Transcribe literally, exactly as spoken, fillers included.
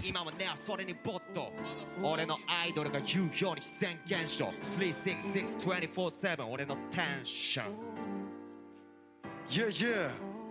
今もねそれに没頭俺のアイドルが言うように自然現象さんびゃくろくじゅうろく、にじゅうよじかん俺のテンション Yeah yeah